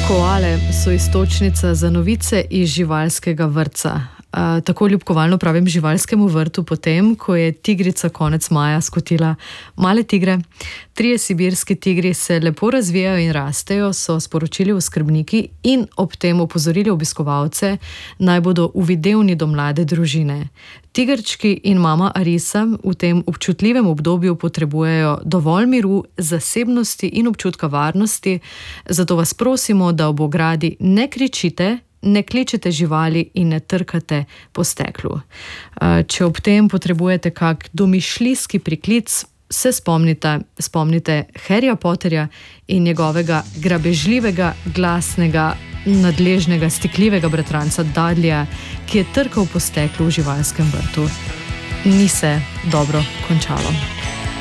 Koale so iztočnica za novice iz živalskega vrtca. Tako ljubkovalno pravim živalskemu vrtu potem, ko je tigrica konec maja skotila male tigre. 3 sibirski tigri se lepo razvijajo in rastejo, so sporočili oskrbniki in ob tem opozorili obiskovalce, naj bodo uvidevni do mlade družine. Tigrčki in mama Arisa v tem občutljivem obdobju potrebujejo dovolj miru, zasebnosti in občutka varnosti, zato vas prosimo, da ob ogradi ne kričite, ne kličete živali in ne trkate po steklu. Če ob tem potrebujete kak domišljijski priklic, se spomnite Harryja Potterja in njegovega grabežljivega, glasnega, nadležnega, stikljivega bratranca Dudleyja, ki je trkal po steklu v živalskem vrtu. Ni se dobro končalo.